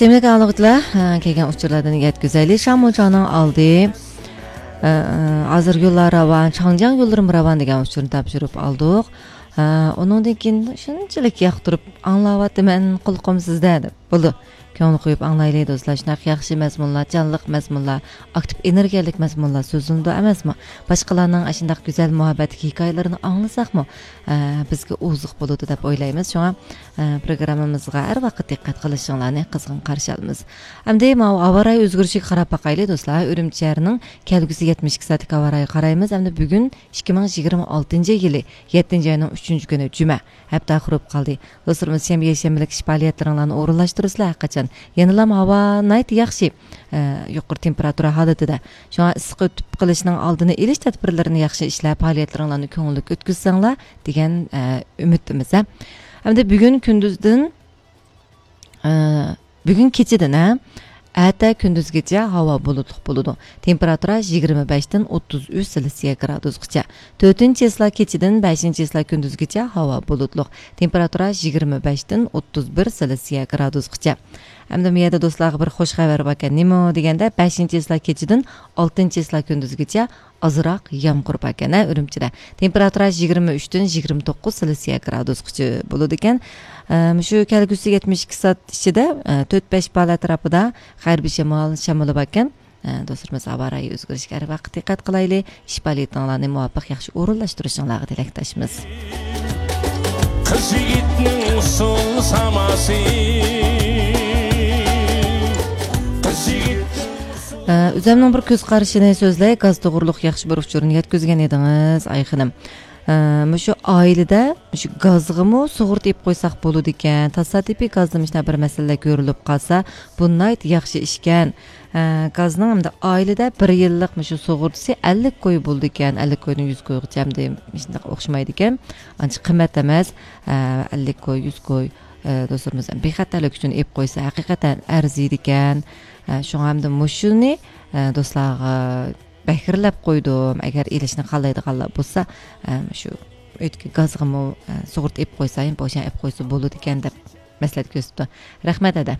Cemil anlıqlar kelgan uçurlardan yetkizeli Şamocanın aldığı Azır yollar ravan, Çangjan yollarım ravan degan uçurunu tapşırıp aldık. Onundan keyin shunchalik yoqtirib anglayapti, men qulqim sizda deb. Bo'ldi. Ko'ngil qo'yib anglaylik do'stlar. Shunaqa yaxshi mazmunlar, jonliq mazmunlar, aktiv energiyalik mazmunlar so'zimda emasmi? Boshqalarning ashundaq go'zal muhabbat hikoyalarini anglasaqmi, bizga oziq bo'ladi deb o'ylaymiz. Shunga programmamizga har vaqt diqqat qilishinglarni qizg'in qarshi olamiz. Hamda avaray o'zgarishiga qarab boqaylik do'stlar. Urumchining kelgusi 72 soatlik avarayga qaraymiz. Hamda bugun 2026-yili 7-oyning 3-kuni juma. Hafta qurib qoldi. Do'stlarimiz shanba-shanbalik ish faoliyatlarini o'rinlashtirasizlar qachon. Yenilam havo night yaxshi. Yuqori temperatura holatida. Shunga issiq o'tib qilishning oldini olish tadbirlarini yaxshi ishlab, faoliyatlarini ko'ngilli o'tkazsanglar degan umidimiz. Hamda bugun kunduzdan bugun kechadan Ata gündüzgacha havo bulutli bo'ladi. Temperatura 25 dan 33 Selsiya gradusgacha. 4-chesla kechidan 5-chesla gündüzgacha havo bulutli. Temperatura 25 dan 31 Selsiya gradusgacha. Hamda miyada do'stlar bir xush xabar bor ekan. Nima deganda 5-chesla kechidan 6-chesla gündüzgacha azroq yomg'ir bor ekan Urumchida. Temperatura 23 dan 29 Selsiya gradusgacha bo'ladi ekan. Shu kelgusi 72 soat ichida 4-5 bal atrofida harbiy shamol bor ekan. Do'stlarimiz avaray o'zgarishga har vaqt diqqat qilaylik. Ish faoliyatinglarni muvaffaq yaxshi o'rinlashtirishinglarga tilakdoshmiz. Qiz yigitning usul samasi O'zimning bir ko'z qarashini so'zlay, gaz to'g'riliq yaxshi bir uchurini yetkazgan edingiz, ayxinim. Shu oilada shu gazg'imi sug'urta ib qo'ysak bo'ladi ekan. Tasodifiy gazning bir masala ko'rilib qolsa, bunday yaxshi ishkan. Gazning hamda oilada 1 yillik shu sug'urtasi 50 qo'y bo'ldi ekan. 50 qo'yning 100 qo'yga jamda shunday o'xshamaydi ekan. Ancha qimmat emas. 50 qo'y, 100 qo'y do'stlarimiz bexatarlik uchun ib qo'ysa haqiqatan arziydi ekan. Shunga hamda mushuni do'stlarga Bəhirləb qoydum. Əgər ilişini qallaydiganlar bo'lsa, shu o'tki gazg'imi sug'urta ib qo'ysayim, bo'shan ib qo'ysa bo'ladi ekan deb maslahat ko'rsatdi. Rahmat ada.